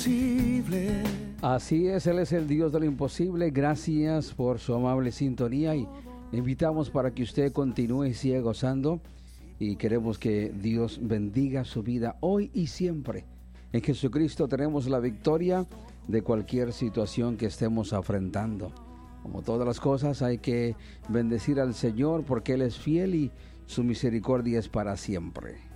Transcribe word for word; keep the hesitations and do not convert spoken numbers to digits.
Así es, Él es el Dios de lo imposible. Gracias por su amable sintonía y le invitamos para que usted continúe y siga gozando, y queremos que Dios bendiga su vida hoy y siempre. En Jesucristo tenemos la victoria de cualquier situación que estemos afrontando. Como todas las cosas, hay que bendecir al Señor porque Él es fiel y su misericordia es para siempre.